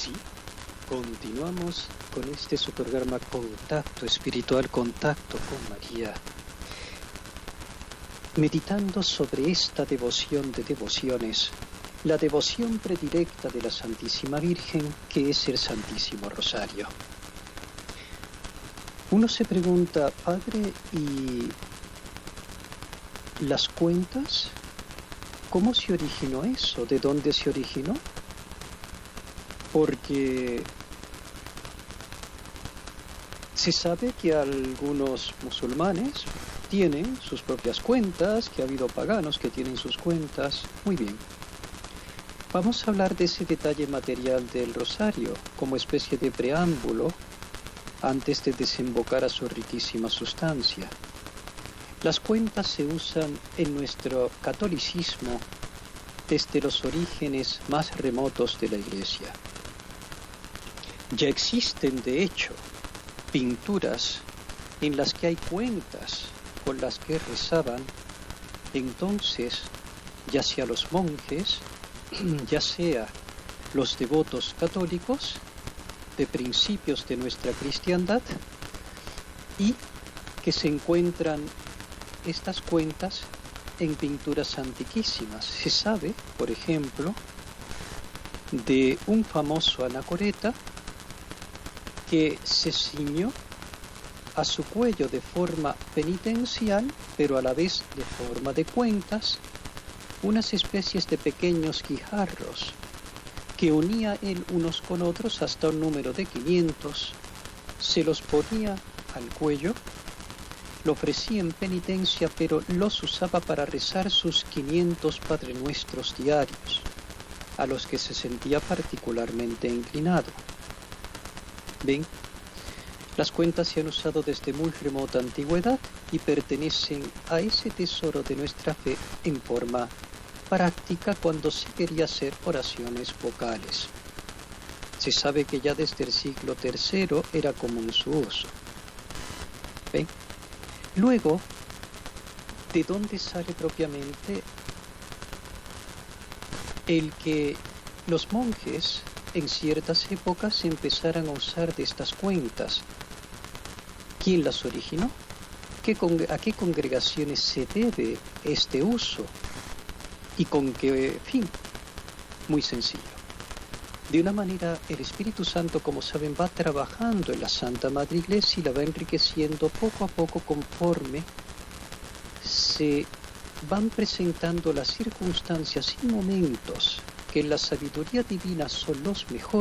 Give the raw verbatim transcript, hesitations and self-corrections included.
sí, continuamos con este su programa Contacto Espiritual, Contacto con María, meditando sobre esta devoción de devociones, la devoción predilecta de la Santísima Virgen, que es el Santísimo Rosario. Uno se pregunta, Padre, ¿y las cuentas? ¿Cómo se originó eso? ¿De dónde se originó? Porque se sabe que algunos musulmanes tienen sus propias cuentas, que ha habido paganos que tienen sus cuentas. Muy bien. Vamos a hablar de ese detalle material del rosario como especie de preámbulo antes de desembocar a su riquísima sustancia. Las cuentas se usan en nuestro catolicismo desde los orígenes más remotos de la Iglesia. Ya existen, de hecho, pinturas en las que hay cuentas con las que rezaban entonces, ya sea los monjes, ya sea los devotos católicos de principios de nuestra cristiandad, y que se encuentran estas cuentas en pinturas antiquísimas. Se sabe, por ejemplo, de un famoso anacoreta que se ciñó a su cuello de forma penitencial, pero a la vez de forma de cuentas, unas especies de pequeños guijarros que unía él unos con otros hasta un número de quinientos, se los ponía al cuello, lo ofrecía en penitencia, pero los usaba para rezar sus quinientos Padre Nuestros diarios, a los que se sentía particularmente inclinado. ¿Ven? Las cuentas se han usado desde muy remota antigüedad y pertenecen a ese tesoro de nuestra fe en forma práctica cuando se quería hacer oraciones vocales. Se sabe que ya desde el siglo tercero era común su uso. ¿Ven? Luego, ¿de dónde sale propiamente el que los monjes en ciertas épocas empezaran a usar de estas cuentas? ¿Quién las originó? ¿Qué ¿A qué congregaciones se debe este uso? ¿Y con qué fin? Muy sencillo. De una manera, el Espíritu Santo, como saben, va trabajando en la Santa Madre Iglesia y la va enriqueciendo poco a poco conforme se van presentando las circunstancias y momentos que en la sabiduría divina son los mejores.